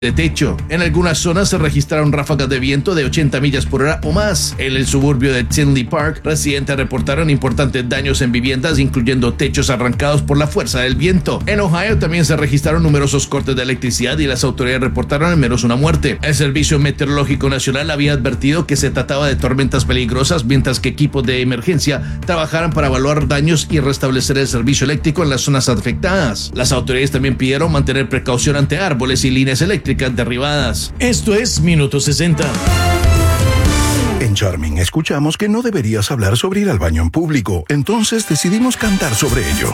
de techo. En algunas zonas se registraron ráfagas de viento de 80 millas por hora o más. En el suburbio de Tinley Park, residentes reportaron importantes daños en viviendas, incluyendo techos arrancados por la fuerza del viento. En Ohio también se registraron numerosos cortes de electricidad y las autoridades reportaron al menos una muerte. El Servicio Meteorológico Nacional había advertido que se trataba de tormentas peligrosas, mientras que equipos de emergencia trabajaran para evaluar daños y restablecer el servicio eléctrico en las zonas afectadas. Las autoridades también pidieron mantener precaución ante árboles y líneas eléctricas derribadas. Esto es Minuto 60. En Charming escuchamos que no deberías hablar sobre ir al baño en público, entonces decidimos cantar sobre ello.